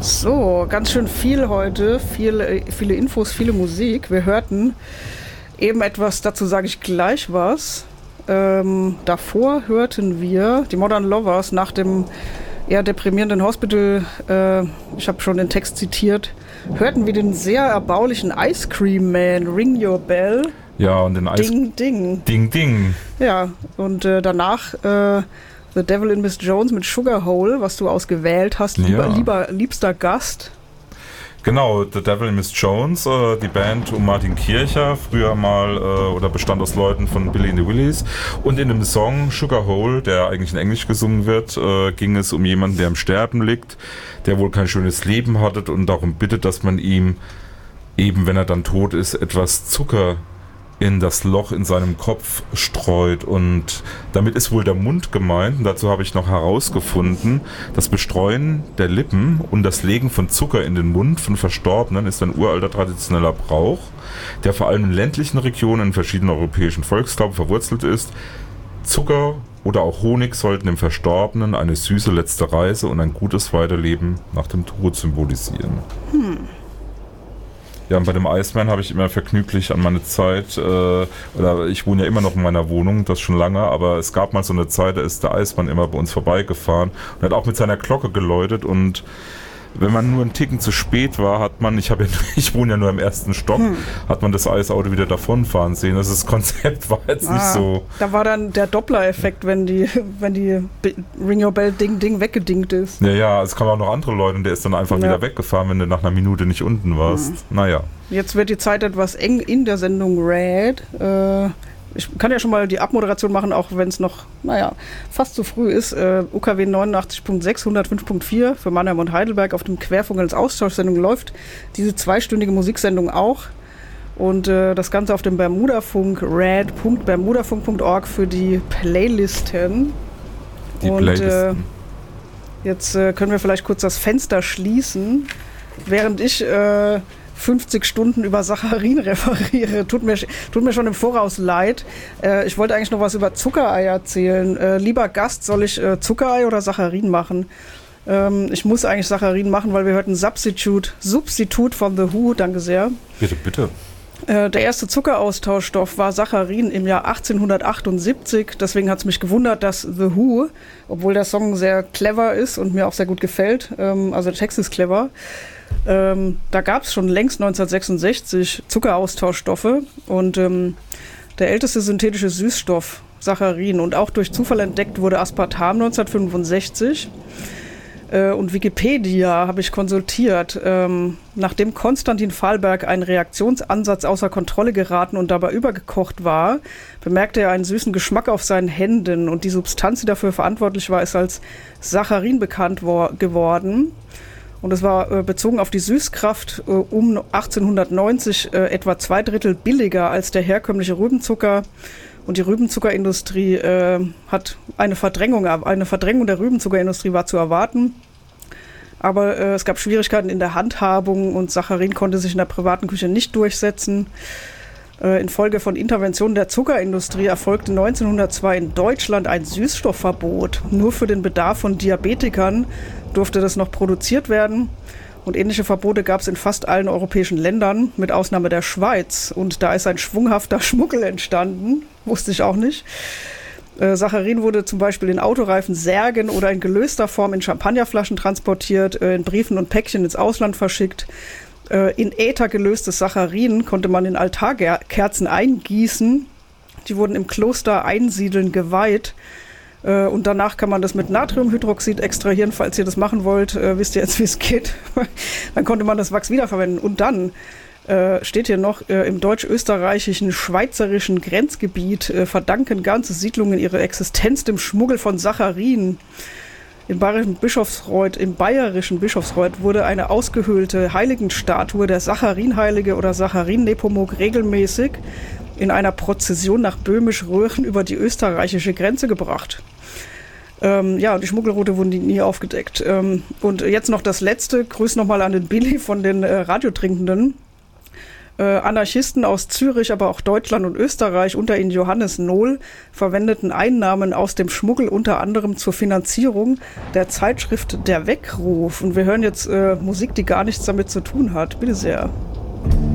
So, ganz schön viel heute, viele Infos, viele Musik. Wir hörten eben etwas, dazu sage ich gleich was. Davor hörten wir die Modern Lovers nach dem eher deprimierenden Hospital, ich habe schon den Text zitiert, hörten wir den sehr erbaulichen Ice Cream Man, Ring Your Bell. Ja, und den Ding, Ding. Ding, Ding. Ja, und danach The Devil in Miss Jones mit Sugar Hole, was du ausgewählt hast, liebster Gast. Genau, The Devil in Miss Jones, die Band um Martin Kircher, früher mal oder bestand aus Leuten von Billy and the Willies. Und in dem Song Sugar Hole, der eigentlich in Englisch gesungen wird, ging es um jemanden, der im Sterben liegt, der wohl kein schönes Leben hatte und darum bittet, dass man ihm, eben wenn er dann tot ist, etwas Zucker in das Loch in seinem Kopf streut, und damit ist wohl der Mund gemeint. Und dazu habe ich noch herausgefunden, das Bestreuen der Lippen und das Legen von Zucker in den Mund von Verstorbenen ist ein uralter traditioneller Brauch, der vor allem in ländlichen Regionen in verschiedenen europäischen Volksglauben verwurzelt ist. Zucker oder auch Honig sollten dem Verstorbenen eine süße letzte Reise und ein gutes Weiterleben nach dem Tod symbolisieren. Ja, und bei dem Iceman habe ich immer vergnüglich an meine Zeit, oder ich wohne ja immer noch in meiner Wohnung, das schon lange, aber es gab mal so eine Zeit, da ist der Iceman immer bei uns vorbeigefahren und hat auch mit seiner Glocke geläutet, und wenn man nur einen Ticken zu spät war, hat man, ich wohne ja nur im ersten Stock, hat man das Eisauto wieder davonfahren sehen. Also das Konzept war jetzt nicht so. Da war dann der Doppler-Effekt, wenn die Ring Your Bell Ding weggedingt ist. Ja, es kamen auch noch andere Leute und der ist dann einfach wieder weggefahren, wenn du nach einer Minute nicht unten warst. Naja. Jetzt wird die Zeit etwas eng in der Sendung Red. Ich kann ja schon mal die Abmoderation machen, auch wenn es noch, fast zu früh ist. UKW 89.6, 105.4 für Mannheim und Heidelberg auf dem Querfunk als Austauschsendung läuft diese 2-stündige Musiksendung auch. Und das Ganze auf dem Bermudafunk, rad.bermudafunk.org für die Playlisten. Jetzt können wir vielleicht kurz das Fenster schließen, während ich 50 Stunden über Saccharin referiere. Tut mir schon im Voraus leid. Ich wollte eigentlich noch was über Zuckerei erzählen. Lieber Gast, soll ich Zuckerei oder Saccharin machen? Ich muss eigentlich Saccharin machen, weil wir hörten Substitute von The Who. Danke sehr. Bitte. Der erste Zuckeraustauschstoff war Saccharin im Jahr 1878. Deswegen hat es mich gewundert, dass The Who, obwohl der Song sehr clever ist und mir auch sehr gut gefällt, also der Text ist clever, da gab es schon längst 1966 Zuckeraustauschstoffe, und der älteste synthetische Süßstoff, Saccharin, und auch durch Zufall entdeckt wurde Aspartam 1965. Und Wikipedia habe ich konsultiert. Nachdem Konstantin Fahlberg einen Reaktionsansatz außer Kontrolle geraten und dabei übergekocht war, bemerkte er einen süßen Geschmack auf seinen Händen, und die Substanz, die dafür verantwortlich war, ist als Saccharin bekannt geworden. Und es war bezogen auf die Süßkraft um 1890 etwa 2/3 billiger als der herkömmliche Rübenzucker. Und die Rübenzuckerindustrie hat eine Verdrängung der Rübenzuckerindustrie war zu erwarten. Aber es gab Schwierigkeiten in der Handhabung, und Saccharin konnte sich in der privaten Küche nicht durchsetzen. Infolge von Interventionen der Zuckerindustrie erfolgte 1902 in Deutschland ein Süßstoffverbot. Nur für den Bedarf von Diabetikern durfte das noch produziert werden. Und ähnliche Verbote gab es in fast allen europäischen Ländern, mit Ausnahme der Schweiz. Und da ist ein schwunghafter Schmuggel entstanden. Wusste ich auch nicht. Saccharin wurde zum Beispiel in Autoreifen, Särgen oder in gelöster Form in Champagnerflaschen transportiert, in Briefen und Päckchen ins Ausland verschickt. In Äther gelöstes Saccharin konnte man in Altarkerzen eingießen. Die wurden im Kloster Einsiedeln geweiht. Und danach kann man das mit Natriumhydroxid extrahieren, falls ihr das machen wollt. Wisst ihr jetzt, wie es geht? Dann konnte man das Wachs wiederverwenden. Und dann steht hier noch, im deutsch-österreichischen, schweizerischen Grenzgebiet verdanken ganze Siedlungen ihre Existenz dem Schmuggel von Saccharin. Im bayerischen Bischofsreuth wurde eine ausgehöhlte Heiligenstatue, der Saccharinheilige oder Saccharin-Nepomuk, regelmäßig in einer Prozession nach Böhmisch-Röhren über die österreichische Grenze gebracht. Und die Schmuggelroute wurden nie aufgedeckt. Und jetzt noch das Letzte. Grüß nochmal an den Billy von den Radiotrinkenden. Anarchisten aus Zürich, aber auch Deutschland und Österreich, unter ihnen Johannes Nohl, verwendeten Einnahmen aus dem Schmuggel unter anderem zur Finanzierung der Zeitschrift Der Weckruf. Und wir hören jetzt Musik, die gar nichts damit zu tun hat. Bitte sehr.